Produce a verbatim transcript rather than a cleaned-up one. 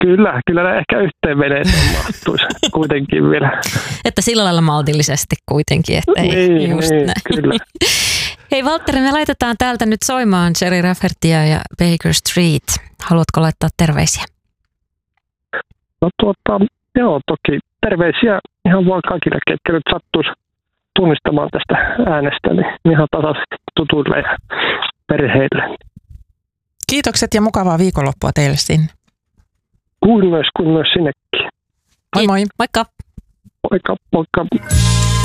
Kyllä, kyllä nämä ehkä yhteen veneeseen mahtuisi kuitenkin vielä. Että sillä lailla maltillisesti kuitenkin, että ei niin, just niin, näin. kyllä. Hei Valtteri, me laitetaan täältä nyt soimaan Gerry Raffertyä ja Baker Street. Haluatko laittaa terveisiä? No tuota, joo, toki terveisiä ihan vaan kaikille, ketkä nyt sattuisi tunnistamaan tästä äänestä, niin ihan tasaisesti tutuille ja perheille. Kiitokset ja mukavaa viikonloppua teille sinne. Kuin myös, kuin myös sinnekin. Moi moi. Moikka. Moikka, moikka.